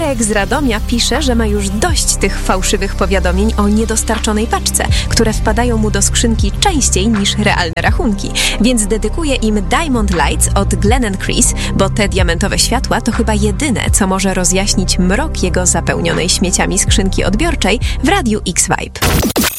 Marek z Radomia pisze, że ma już dość tych fałszywych powiadomień o niedostarczonej paczce, które wpadają mu do skrzynki częściej niż realne rachunki. Więc dedykuje im Diamond Lights od Glen & Chris, bo te diamentowe światła to chyba jedyne, co może rozjaśnić mrok jego zapełnionej śmieciami skrzynki odbiorczej w Radiu X-Vibe.